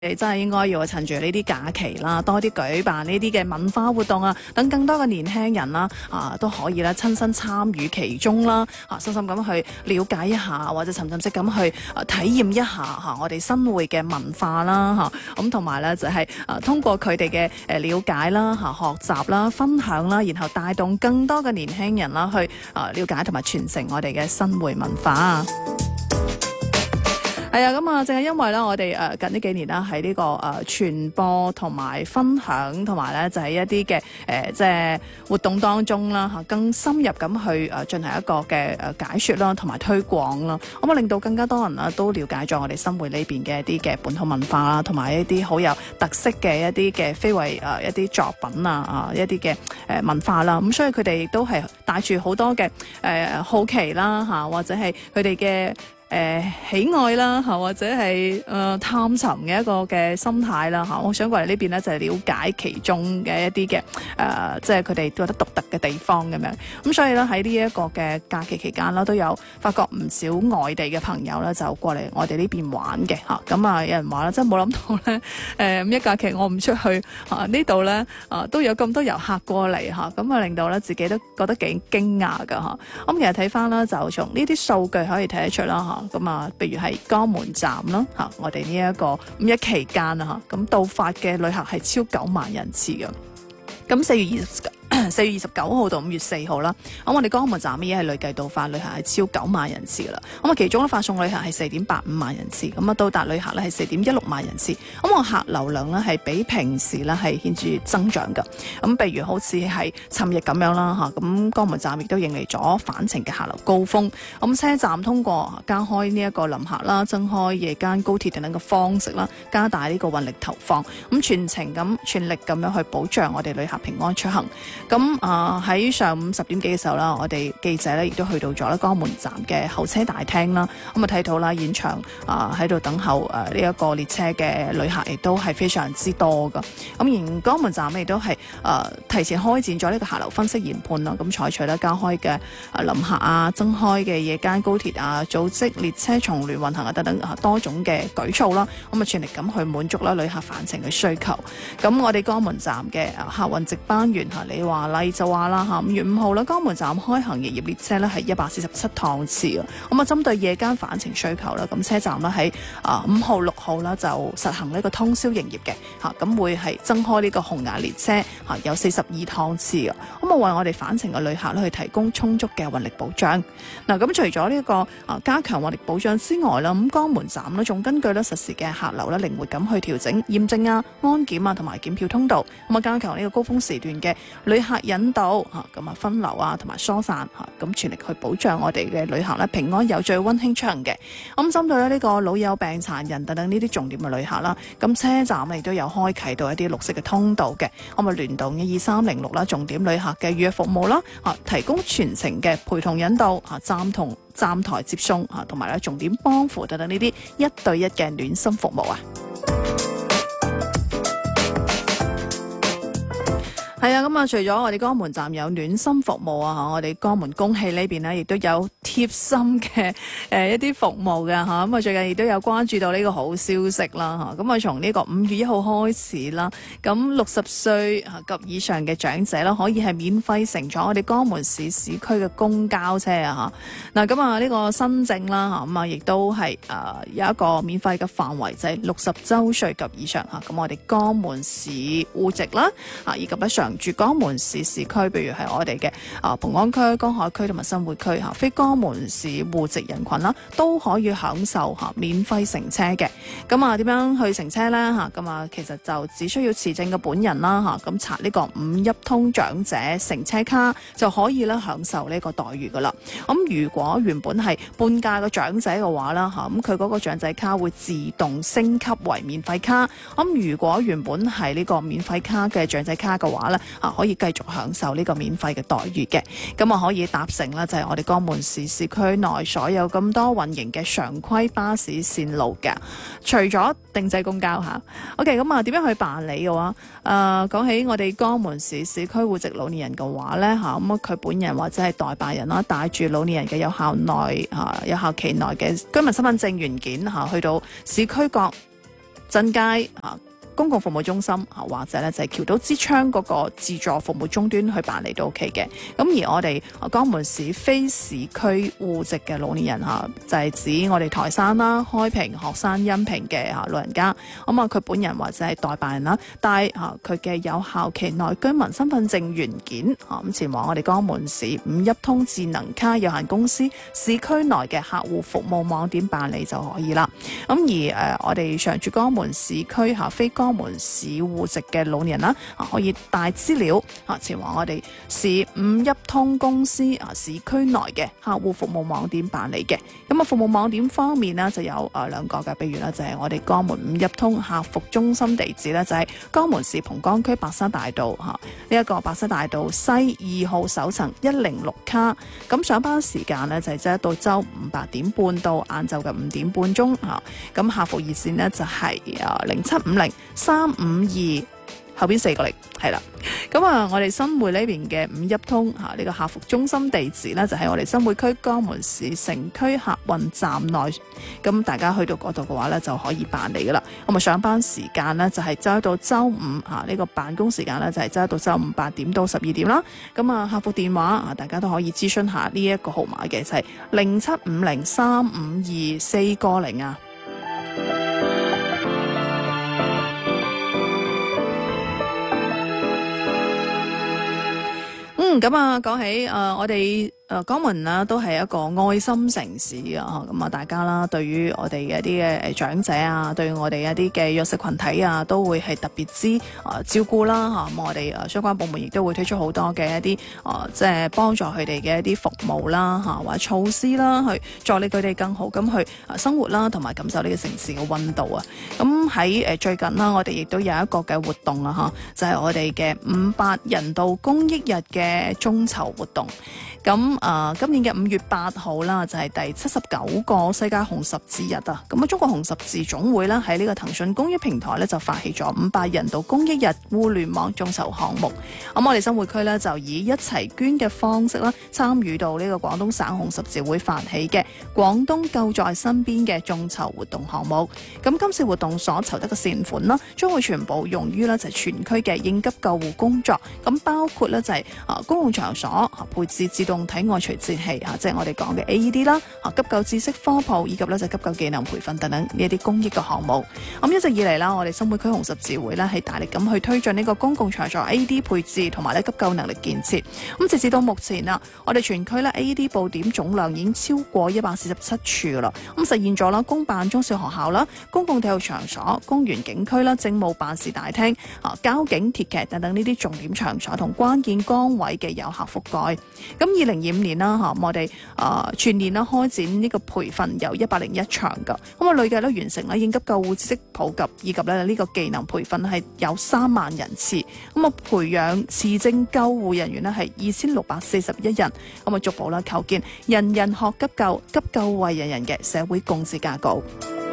你真係應該要趁住呢啲假期啦，多啲舉辦呢啲嘅文化活動啊，等更多嘅年輕人啦都可以咧親身參與其中啦，深深咁去了解一下，或者沉浸式咁去體驗一下我哋新會嘅文化啦咁同埋咧就係通過佢哋嘅了解啦學習啦分享啦，然後帶動更多嘅年輕人啦去了解同埋傳承我哋嘅新會文化。係啊，咁啊，正係因為咧，我哋近呢幾年啦，喺呢個傳播同埋分享，同埋咧就係一啲嘅即係活動當中啦更深入咁去進行一個嘅解說啦，同埋推廣啦，咁啊令到更加多人啦都了解咗我哋新會呢邊嘅一啲嘅本土文化啦，同埋一啲好有特色嘅一啲嘅非遺一啲作品一啲嘅文化啦，咁所以佢哋亦都係帶住好多嘅好奇啦或者係佢哋嘅喜愛啦或者係探尋嘅一個嘅心態啦我想過嚟呢邊咧就係了解其中嘅一啲嘅即係佢哋覺得獨特嘅地方咁樣，咁所以咧喺呢一個嘅假期期間啦，都有發覺唔少外地嘅朋友咧就過嚟我哋呢邊玩嘅咁有人話啦，真係冇諗到咧五一假期我唔出去呢度咧都有咁多遊客過嚟咁令到咧自己都覺得幾驚訝噶咁其實睇翻啦，就從呢啲數據可以睇得出啦咁譬如係江門站啦我哋呢一個五一期間咁到發嘅旅客係超9萬人次嘅，咁4月29號到5月4號啦，咁我哋江門站已經係累計到發旅客係超9萬人次噶啦，咁其中咧發送旅客係4.85萬人次，咁到達旅客咧係4.16萬人次，咁我客流量咧係比平時咧係顯著增長噶，咁譬如好似係尋日咁樣啦咁江門站亦都迎嚟咗返程嘅客流高峰，咁車站通過加開呢一個臨客啦、增開夜間高鐵等等嘅方式啦，加大呢個運力投放，咁全力咁樣去保障我哋旅客平安出行。咁喺上午10點幾嘅時候啦，我哋記者咧亦都去到咗江門站嘅候車大廳啦，咁睇到啦現場喺度等候呢一個列車嘅旅客亦都係非常之多噶，咁而江門站亦都係提前開展咗呢個客流分析研判啦，咁採取咧加開嘅臨客增開嘅夜間高鐵組織列車重聯運行等等多種嘅舉措啦，咁全力咁去滿足啦旅客返程嘅需求。咁我哋江門站嘅客運值班員李華麗就話啦5月5號啦，江門站開行營業列車咧係147趟次啊，咁針對夜間返程需求啦，咁車站咧喺5號6號啦就實行呢個通宵營業嘅咁會係增開呢個紅牙列車有42趟次啊，咁為我哋返程嘅旅客咧去提供充足嘅運力保障。咁除咗呢個加強運力保障之外啦，咁江門站咧仲根據咧實時嘅客流咧靈活咁去調整驗證安檢同埋檢票通道，咁加強呢個高峰時段嘅旅客引導咁分流同埋疏散咁全力去保障我哋嘅旅客咧平安有序溫馨出行嘅。咁針對呢個老幼病殘人等等呢啲重點嘅旅客啦，咁車站亦都有開啟到一啲綠色嘅通道嘅，咁聯動嘅2306啦重點旅客嘅預約服務啦提供全程嘅陪同引導站台接送同埋重點幫扶等等呢啲1對1嘅暖心服務啊。係啊，咁除咗我哋江門站有暖心服務我哋江門公汽呢邊呢亦都有貼心嘅一啲服務嘅咁最近亦都有關注到呢個好消息啦咁從呢個5月1號開始啦，咁60歲及以上嘅長者啦，可以係免費乘坐我哋江門市區嘅公交車咁呢個新政啦咁亦都係有一個免費嘅範圍，就係60週歲及以上咁我哋江門市戶籍啦以及常住江門市區，譬如係我哋嘅蓬安區、江海區同埋新會區非江門市戶籍人群啦，都可以享受免費乘車嘅。咁點樣去乘車呢？咁其實就只需要持證嘅本人啦咁查呢個5一通長者乘車卡就可以咧享受呢個待遇噶啦。咁如果原本係半價嘅長者嘅話啦咁佢嗰個長者卡會自動升級為免費卡。咁如果原本係呢個免費卡嘅長者卡嘅話咧可以繼續享受呢個免費嘅待遇嘅。咁可以搭乘啦，就係我哋江門市區內所有咁多運營嘅常規巴士線路嘅，除咗定制公交吓。OK， 咁點樣去辦理嘅話？講起我哋江門市區戶籍老年人嘅話咧咁佢本人或者係代辦人啦，帶住老年人嘅有效期內嘅居民身份證原件去到市區各增加公共服務中心或者咧就係橋島之窗嗰個自助服務終端去辦理都 OK 嘅。咁而我哋江門市非市區戶籍嘅老年人就係指我哋台山啦、開平、鶴山、恩平嘅老人家。咁佢本人或者係代辦人啦，帶佢嘅有效期內居民身份證原件咁前往我哋江門市五一通智能卡有限公司市區內嘅客戶服務網點辦理就可以啦。咁而我哋常住江門市區非江門市戶籍嘅老年人啦，可以帶資料前往我哋市五一通公司市區內嘅客戶服務網點辦理嘅。咁服務網點方面呢，就有兩個嘅，比如就係我哋江門五一通客服中心地址呢，就係江門市蒲崗區白沙大道呢一個白沙大道西2號首層106卡。咁上班時間呢，就係到周五8點半到晏晝嘅5點半鐘咁客服熱線呢，就係0750-352後邊4個0係啦。咁我哋新會呢邊嘅五一通呢個客服中心地址呢，就喺我哋新會區江門市城區客運站內。咁大家去到嗰度嘅話呢，就可以辦理噶啦。咁上班時間呢，就係周一到周五呢個辦公時間呢，就係周一到周五8點到12點啦。咁客服電話大家都可以諮詢下呢一個號碼嘅，就係0750-352-4個0啊。咁講起我哋江門啦，都係一個愛心城市啊！咁大家啦，對於我哋嘅一啲嘅長者啊，對於我哋一啲嘅弱勢群體啊，都會係特別之照顧啦嚇。咁我哋相關部門亦都會推出好多嘅一啲即係幫助佢哋嘅一啲服務啦嚇，或者措施啦，去助力佢哋更好咁去生活啦，同埋感受呢個城市嘅溫度啊！咁喺最近啦，我哋亦都有一個嘅活動啊嚇，就係我哋嘅58人道公益日嘅眾籌活動。咁今年嘅5月8號啦，就係第79個世界紅十字日啊！咁中國紅十字總會啦，喺呢個騰訊公益平台咧，就發起咗58人道公益日互聯網眾籌項目。咁我哋新會區咧，就以一齊捐嘅方式啦，參與到呢個廣東省紅十字會發起嘅廣東救在身邊嘅眾籌活動項目。咁今次活動所籌得嘅善款啦，將會全部用於咧就係全區嘅應急救護工作。咁包括咧就係公共場所配置自動體外除顫器即係我哋講嘅 AED 啦，急救知識科普以及咧就急救技能培訓等等呢一啲公益嘅項目。咁一直以嚟啦，我哋新會區紅十字會咧係大力咁去推進呢個公共場所 AED 配置同埋咧急救能力建設。咁直至到目前啦，我哋全區咧 AED 布點總量已經超過147處啦。咁實現咗啦，公辦中小學校啦、公共體育場所、公園景區啦、政務辦事大廳、交警鐵騎等等呢啲重點場所同關鍵崗位嘅有效覆蓋。咁2025年啦我哋全年啦開展呢個培訓有101場噶，咁累計咧完成咧應急救護知識普及以及咧呢個技能培訓係有3萬人次，咁培養持證救護人員咧係2641人，咁逐步啦構建人人學急救，急救為人人嘅社會共治架構。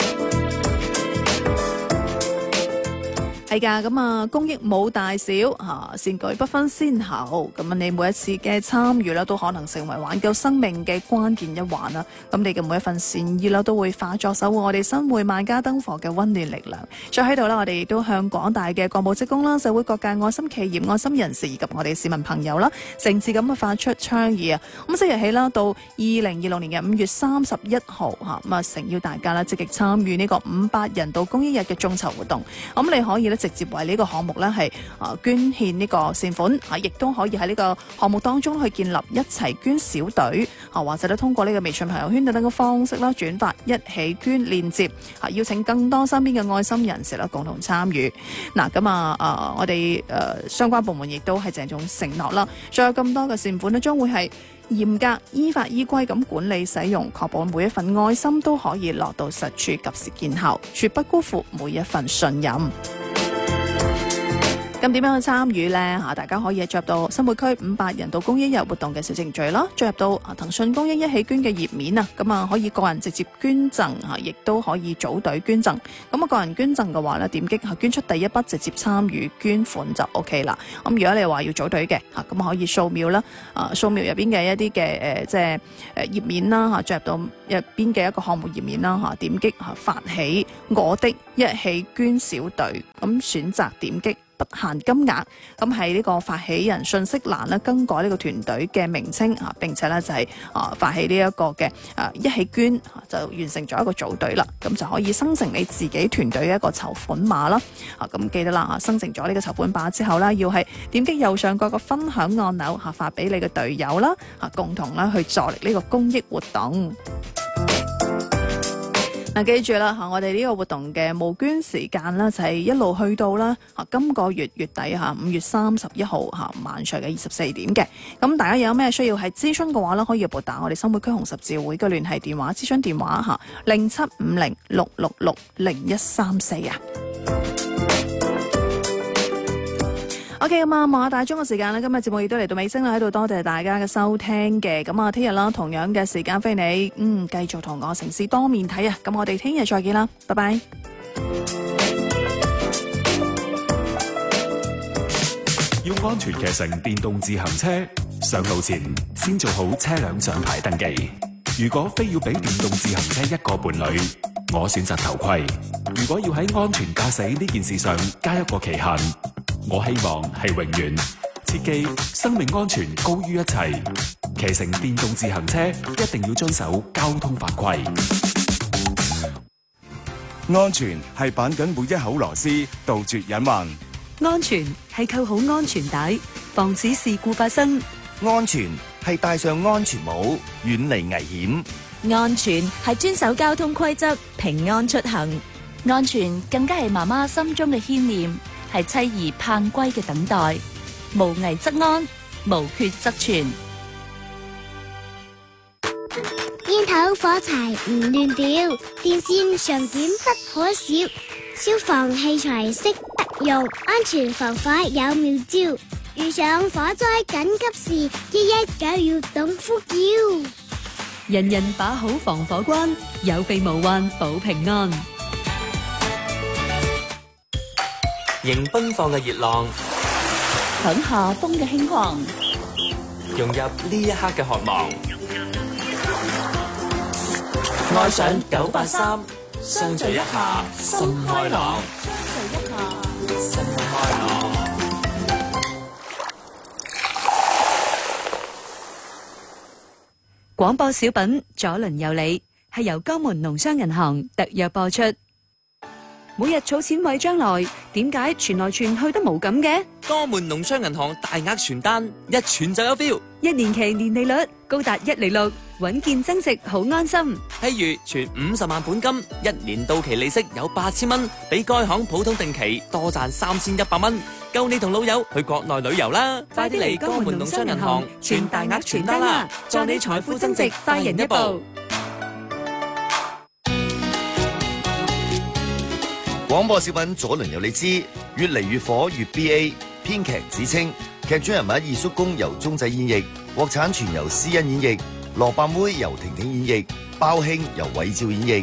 係㗎，咁公益冇大小善舉不分先後，咁你每一次嘅參與啦，都可能成為挽救生命嘅關鍵一環啦。咁你嘅每一份善意啦，都會化作守護我哋新會萬家燈火嘅溫暖力量。再喺度啦，我哋亦都向廣大嘅幹部職工啦、社會各界愛心企業、愛心人士以及我哋市民朋友啦，誠摯咁發出倡議啊！咁即日起啦，到2026年嘅5月31號誠邀大家啦，積極參與呢個58人道公益日嘅眾籌活動。咁你可以咧直接為呢個項目咧係捐獻呢個善款，亦都可以喺呢個項目當中去建立一齊捐小隊，或者咧通過呢個微信朋友圈等等嘅方式啦，轉發一起捐鏈接，邀請更多身邊嘅愛心人士啦共同參與。嗱咁我哋相關部門亦都係鄭重承諾啦，再有咁多嘅善款咧，將會係嚴格依法依規咁管理使用，確保每一份愛心都可以落到實處，及時見效，絕不辜負每一份信任。咁咁點樣去參與呢？大家可以進入到新會區500人道公益日活動嘅小程序啦，進入到騰訊公益一起捐嘅頁面啊，咁啊可以個人直接捐贈亦都可以組隊捐贈。咁個人捐贈嘅話呢，點擊捐出第一筆直接參與捐款就 OK 啦。咁如果你話要組隊嘅咁可以掃描啦，掃描入邊嘅一啲嘅即係頁面啦，進入到入邊嘅一個項目頁面啦，點擊發起我的一起捐小隊，咁選擇點擊不限金額，咁喺呢個發起人信息欄咧更改呢個團隊嘅名稱並且咧就係發起呢一個嘅一起捐就完成咗一個組隊啦，咁就可以生成你自己團隊嘅一個籌款碼啦。咁記得啦，生成咗呢個籌款碼之後咧，要係點擊右上角個分享按鈕發俾你嘅隊友啦，共同咧去助力呢個公益活動。記住啦，我哋呢個活動嘅募捐時間呢，就係一路去到啦，今個月月底5月31號晚上嘅24點嘅。咁大家有咩需要係諮詢嘅話呢，可以撥打我哋新會區紅十字會嘅聯繫電話諮詢電話0750666134啊。OK， 咁望下大鐘嘅時間咧，今日節目亦都嚟到尾聲啦，喺度多謝大家嘅收聽嘅。咁啊，聽日啦，同樣嘅時間飛你，繼續同我城市多面睇啊！咁我哋聽日再見啦，拜拜。 要安全騎乘電動自行車，上路前先做好車輛上牌登記。如果非要俾電動自行車一個伴侶，我選擇頭盔。如果要喺安全駕駛呢件事上加一個期限，我希望係永遠。切記，生命安全高於一切。騎乘電動自行車一定要遵守交通法規。 安全係綁緊每一口螺絲，杜絕隱患。 安全係扣好安全帶，防止事故發生。 安全係戴上安全帽，遠離危險。 安全係遵守交通規則，平安出行。安全更加係媽媽心中嘅牽念，係妻兒盼歸嘅等待。無危則安，無缺則全。 煙頭火柴唔亂掉，電線上點不可少。消防器材識得用，安全防火有妙招。遇上火災緊急事，119要懂呼叫。 人人把好防火關，有備無患保平安。 迎奔放嘅熱浪， 享下風嘅輕狂， 融入呢一刻嘅渴望。愛上983，相聚一下，心開朗。心開朗。 廣播小品左鄰右里係由江門農商銀行特約播出。每日儲錢為將來，點解傳來傳去都冇咁嘅？ 江門農商銀行大額傳單，一傳就有 feel。 1年期年利率高達1.6%，穩健增值，好安心。 譬如存50萬本金，1年到期利息有8000蚊，比該行普通定期多賺3100蚊，夠你同老友去國內旅遊啦！快啲嚟江門農商銀行傳大額傳單啦，助你財富增值，快人一步。 廣播小品左鄰右里知，越嚟越火越 BA， 編劇子清，劇中人物二叔公由鐘仔演繹，國產全由施恩演繹，蘿蔔妹由婷婷演繹，包兄由韋照演繹。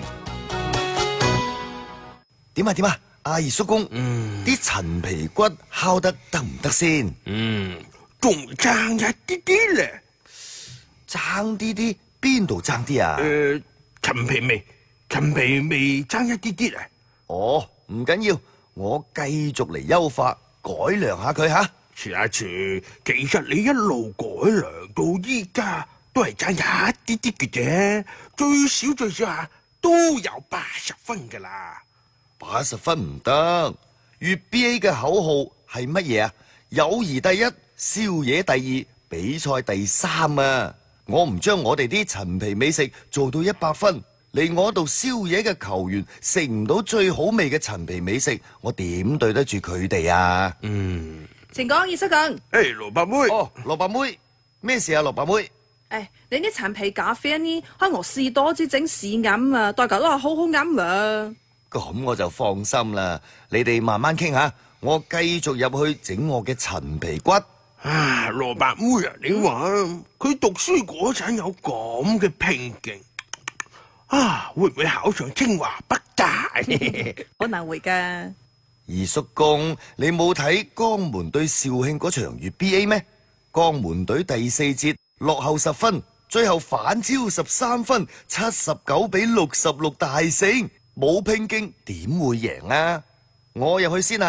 點啊？阿二叔公，啲陳皮骨烤得得唔得先？ 仲爭一啲啲咧， 爭啲啲，邊度爭啲啊？ 陳皮味爭一啲啲啊！ 哦，唔緊要，我繼續嚟優化改良下佢吓。 遲，其實你一路改良到依家都係爭一啲啲嘅啫，最少啊都有80分噶啦。 80分唔得，粵 BA 嘅口號係乜嘢啊？友誼第一，宵夜第二，比賽第3啊！我唔將我哋啲陳皮美食做到100分。嚟我度宵夜嘅球員食唔到最好味嘅陳皮美食，我點對得住佢哋啊？ 請講，二叔講。 蘿蔔妹。 哦，蘿蔔妹，咩事啊？蘿蔔妹。 你啲陳皮咖啡呢？喺我試多支整試飲啊，大家都話好飲啊。 咁我就放心啦，你哋慢慢傾下， 我繼續入去整我嘅陳皮骨。 啊，蘿蔔妹啊，你話佢讀書嗰陣有咁嘅拼勁，啊，會唔會考上清華北大？ 可能會噶。 二叔公，你冇睇江門對肇慶嗰場粵 BA 咩？江門隊第4節落後10分，最後反超13分，79比66大勝，冇拼勁點會贏啊？我入去先啊！